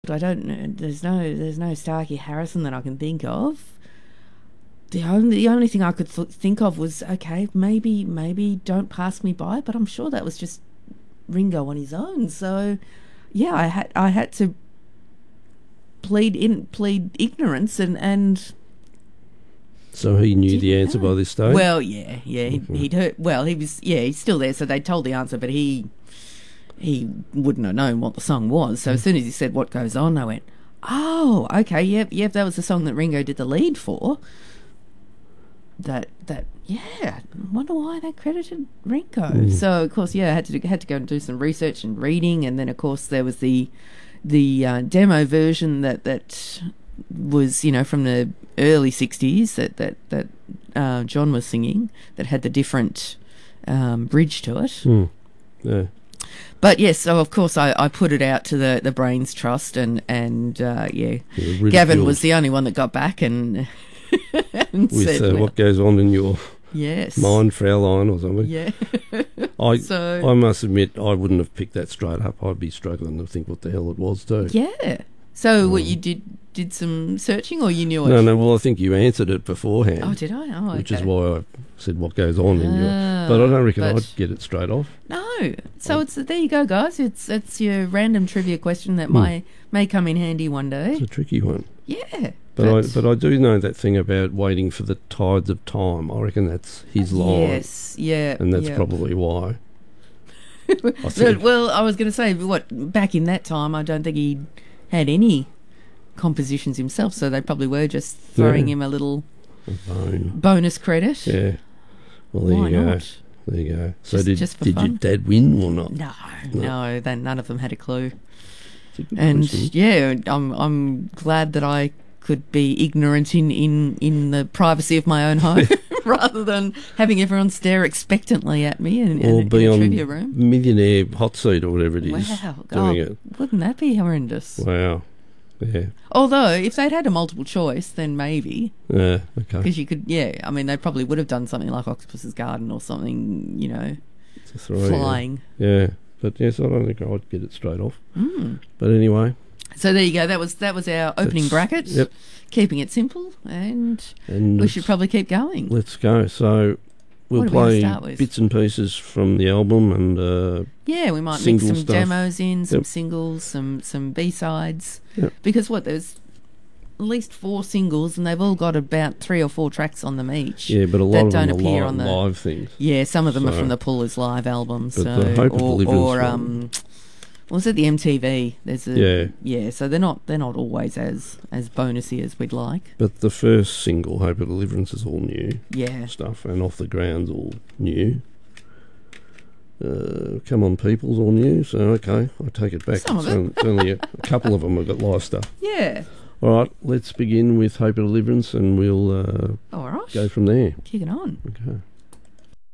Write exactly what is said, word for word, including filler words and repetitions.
I don't know. There's no there's no Starkey Harrison that I can think of. The only the only thing I could th- think of was, okay, maybe maybe Don't Pass Me By, but I'm sure that was just Ringo on his own. So yeah, I had I had to plead in plead ignorance and and. So he knew the answer know. by this stage? Well, yeah, yeah, he'd, Mm-hmm. he'd heard. Well, he was, yeah, he's still there, so they told the answer, but he he wouldn't have known what the song was. So as soon as he said "What Goes On," I went, "Oh, okay, yep, yep, that was the song that Ringo did the lead for." That that yeah, I wonder why they credited Ringo. Mm. So of course, yeah, I had to had to go and do some research and reading, and then of course there was the the uh, demo version that that was, you know, from the early sixties that that that uh, John was singing, that had the different um, bridge to it. Mm. Yeah. But yes, so of course I, I put it out to the, the Brains Trust, and and uh, yeah, Yeah, Gavin was the only one that got back and, and with said, uh, well, what goes on in your yes, mind, Fraulein, or something. yeah. I So- I must admit I wouldn't have picked that straight up. I'd be struggling to think what the hell it was too. Yeah. So what, you did did some searching, or you knew it? No, no. Well, I think you answered it beforehand. Oh, did I? Oh, okay. Which is why I said what goes on in your. Ah, But I don't reckon but- I'd get it straight off. No. So Oh. it's there you go, guys. It's it's your random trivia question that Hmm. may may come in handy one day. It's a tricky one. Yeah. But I but I do know that thing about waiting for the tides of time. I reckon that's his line, Yes. Yeah. and that's yeah. probably why. I think. Well, I was going to say, what back in that time, I don't think he had any compositions himself, so they probably were just throwing Yeah. him a little A bone. bonus credit. Yeah. Well, there Why you go. not? There you go. So Just- did just for did your fun? dad win or not? No, No. no, then none of them had a clue. It's a good And question. yeah, I'm I'm glad that I could be ignorant in, in, in the privacy of my own home, rather than having everyone stare expectantly at me in, Or in, be in a on trivia room. Millionaire Hot Seat or whatever it is. Wow, doing oh, it. wouldn't that be horrendous? Wow. Yeah. Although, if they'd had a multiple choice, then maybe. Yeah. Okay. Because you could, yeah, I mean, they probably would have done something like Octopus's Garden or something, you know, It's a three, flying. Yeah. yeah. But yes, I don't think I'd get it straight off. Mm. But anyway. So there you go. That was that was our opening That's- bracket. Yep. Keeping it simple, and And we let's- should probably keep going. Let's go. So we'll What are we gonna play start with? bits and pieces from the album and uh, Yeah, we might mix single some stuff. demos in, some Yep. singles, some some B sides. Yep. Because what there's at least four singles, and they've all got about thrry or four tracks on them each. yeah, but a lot that of them don't are appear live, on the- live things. Yeah, some of them are So- from the Pullers live album. But So the Hope of or, Deliverance or one- um, what was it, the M T V? There's a Yeah. yeah. So they're not they're not always as as bonusy as we'd like. But the first single, Hope of Deliverance, is all new Yeah. stuff, and Off the Ground's all new. Uh, Come On People's all new, so okay, I take it back. Some of it's, it. on- it's only a, a couple of them have got live stuff. Yeah. All right, let's begin with Hope of Deliverance, and we'll uh, All right. go from there. Kick it on. Okay.